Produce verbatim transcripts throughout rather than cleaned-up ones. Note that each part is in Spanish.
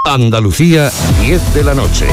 Andalucía, diez de la noche.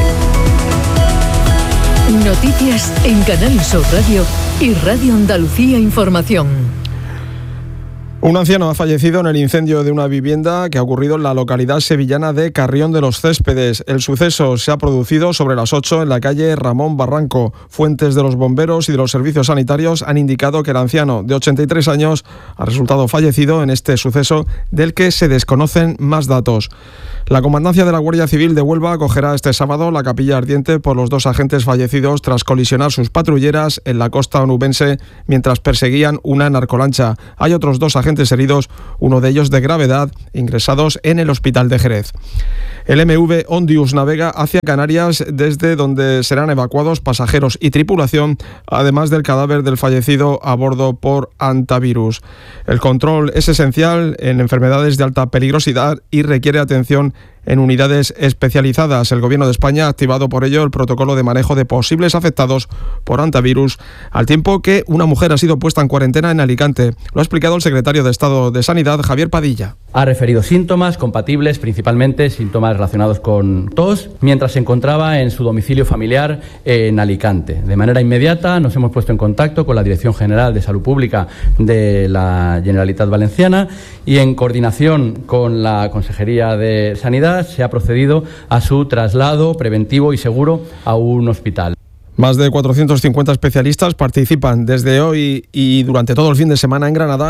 Noticias en Canal Sur Radio y Radio Andalucía Información. Un anciano ha fallecido en el incendio de una vivienda que ha ocurrido en la localidad sevillana de Carrión de los Céspedes. El suceso se ha producido sobre las ocho en la calle Ramón Barranco. Fuentes de los bomberos y de los servicios sanitarios han indicado que el anciano de ochenta y tres años ha resultado fallecido en este suceso del que se desconocen más datos. La Comandancia de la Guardia Civil de Huelva acogerá este sábado la capilla ardiente por los dos agentes fallecidos tras colisionar sus patrulleras en la costa onubense mientras perseguían una narcolancha. Hay otros dos agentes heridos, uno de ellos de gravedad, ingresados en el hospital de Jerez. El M V Ondius navega hacia Canarias, desde donde serán evacuados pasajeros y tripulación, además del cadáver del fallecido a bordo por hantavirus. El control es esencial en enfermedades de alta peligrosidad y requiere atención en unidades especializadas. El Gobierno de España ha activado por ello el protocolo de manejo de posibles afectados por hantavirus, al tiempo que una mujer ha sido puesta en cuarentena en Alicante. Lo ha explicado el secretario de Estado de Sanidad, Javier Padilla. Ha referido síntomas compatibles, principalmente síntomas relacionados con tos, mientras se encontraba en su domicilio familiar en Alicante. De manera inmediata nos hemos puesto en contacto con la Dirección General de Salud Pública de la Generalitat Valenciana y en coordinación con la Consejería de Sanidad se ha procedido a su traslado preventivo y seguro a un hospital. Más de cuatrocientos cincuenta especialistas participan desde hoy y durante todo el fin de semana en Granada